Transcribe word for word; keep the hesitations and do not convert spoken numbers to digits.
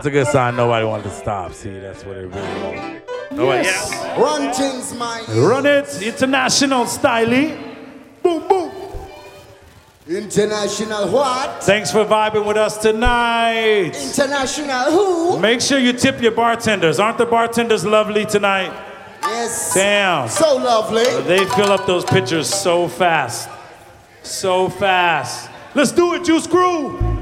That's a good sign. Nobody wanted to stop. See, that's what it really was. Nobody, Yes. yeah. Run things, man. Run it, international style. Boom, boom. International what? Thanks for vibing with us tonight. International who? Make sure you tip your bartenders. Aren't the bartenders lovely tonight? Yes. Damn. So lovely. They fill up those pitchers so fast. So fast. Let's do it, Juice Crew.